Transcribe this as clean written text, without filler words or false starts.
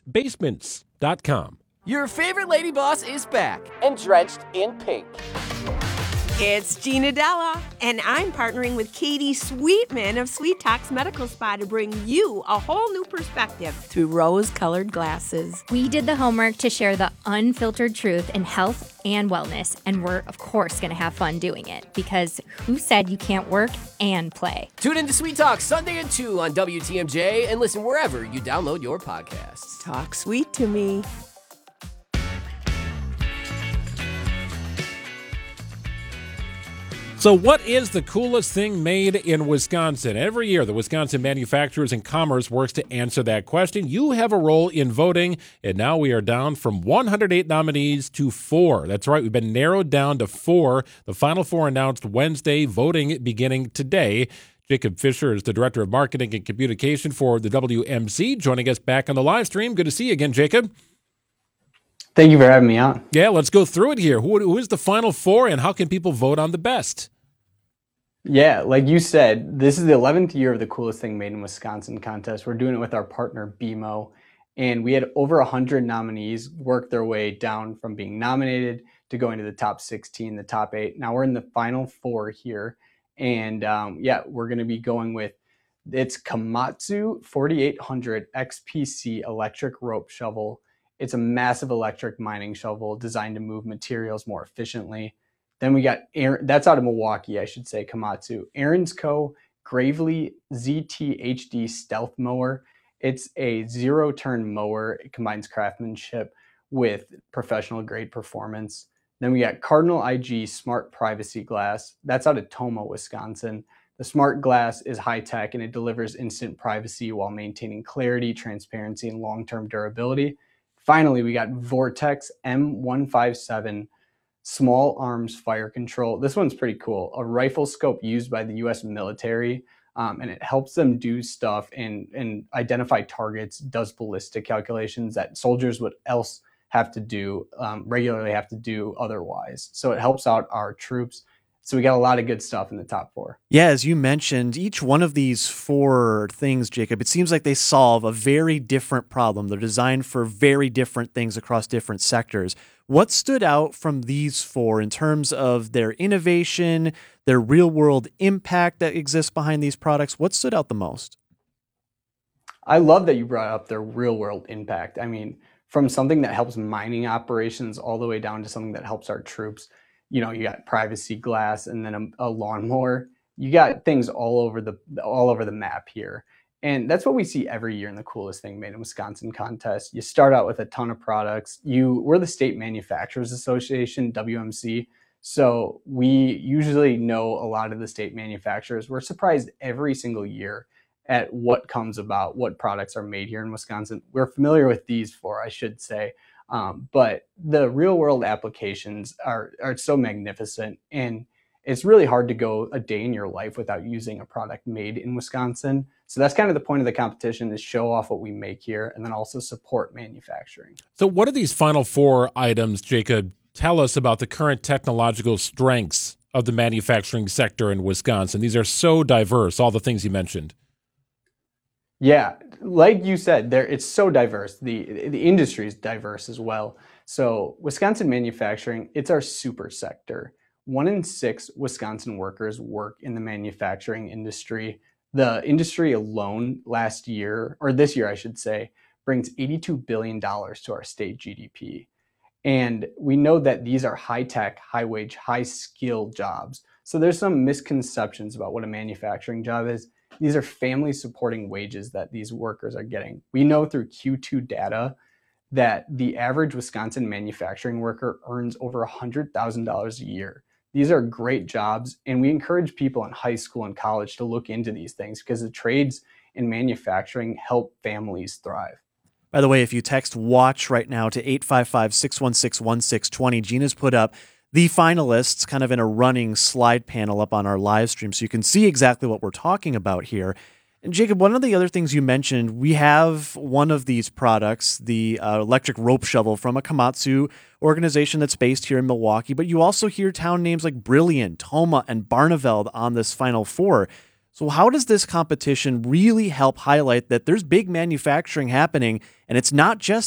basements.com. Your favorite lady boss is back and drenched in pink. It's Gina Della, and I'm partnering with Katie Sweetman of Sweet Talks Medical Spa to bring you a whole new perspective through rose-colored glasses. We did the homework to share the unfiltered truth in health and wellness, and we're, of course, going to have fun doing it, because who said you can't work and play? Tune into Sweet Talks Sunday at 2 on WTMJ and listen wherever you download your podcasts. Talk sweet to me. So what is the coolest thing made in Wisconsin? Every year, the Wisconsin Manufacturers and Commerce works to answer that question. You have a role in voting, and now we are down from 108 nominees to 4. That's right, we've been narrowed down to 4. The final 4 announced Wednesday, voting beginning today. Jacob Fisher is the Director of Marketing and Communication for the WMC, joining us back on the live stream. Good to see you again, Jacob. Thank you for having me on. Yeah, let's go through it here. Who is the final 4, and how can people vote on the best? Yeah, like you said, this is the 11th year of the Coolest Thing Made in Wisconsin contest. We're doing it with our partner, BMO, and we had over 100 nominees work their way down from being nominated to going to the top 16, the top 8. Now we're in the final 4 here, and we're going to be going with, it's Komatsu 4800 XPC electric rope shovel. It's a massive electric mining shovel designed to move materials more efficiently. Then we got that's out of Milwaukee, I should say, Komatsu. Aaron's Co. Gravely ZT-HD Stealth Mower. It's a zero-turn mower. It combines craftsmanship with professional grade performance. Then we got Cardinal IG Smart Privacy Glass. That's out of Tomah, Wisconsin. The smart glass is high-tech and it delivers instant privacy while maintaining clarity, transparency, and long-term durability. Finally, we got Vortex M157 Small Arms Fire Control. This one's pretty cool. A rifle scope used by the U.S. military, and it helps them do stuff and identify targets, does ballistic calculations that soldiers would else have to do, regularly have to do otherwise. So it helps out our troops. So we got a lot of good stuff in the top 4. Yeah, as you mentioned, each one of these 4 things, Jacob, it seems like they solve a very different problem. They're designed for very different things across different sectors. What stood out from these 4 in terms of their innovation, their real-world impact that exists behind these products? What stood out the most? I love that you brought up their real-world impact. I mean, from something that helps mining operations all the way down to something that helps our troops. You know, you got privacy glass and then a lawnmower. You got things all over the map here. And that's what we see every year in the Coolest Thing Made in Wisconsin contest. You start out with a ton of products. We're the State Manufacturers Association, WMC. So we usually know a lot of the state manufacturers. We're surprised every single year at what comes about, what products are made here in Wisconsin. We're familiar with these 4, I should say. But the real world applications are so magnificent, and it's really hard to go a day in your life without using a product made in Wisconsin. So that's kind of the point of the competition, is show off what we make here and then also support manufacturing. So what do these final 4 items, Jacob, tell us about the current technological strengths of the manufacturing sector in Wisconsin? These are so diverse, all the things you mentioned. Yeah, like you said, it's so diverse. The industry is diverse as well. So Wisconsin manufacturing, it's our super sector. 1 in 6 Wisconsin workers work in the manufacturing industry. The industry alone this year, I should say, brings $82 billion to our state GDP. And we know that these are high-tech, high-wage, high-skill jobs. So there's some misconceptions about what a manufacturing job is. These are family-supporting wages that these workers are getting. We know through Q2 data that the average Wisconsin manufacturing worker earns over $100,000 a year. These are great jobs, and we encourage people in high school and college to look into these things because the trades in manufacturing help families thrive. By the way, if you text WATCH right now to 855-616-1620, Gina's put up the finalists kind of in a running slide panel up on our live stream so you can see exactly what we're talking about here. And Jacob, one of the other things you mentioned, we have one of these products, the electric rope shovel from a Komatsu organization that's based here in Milwaukee, but you also hear town names like Brilliant, Tomah, and Barneveld on this Final Four. So how does this competition really help highlight that there's big manufacturing happening, and it's not just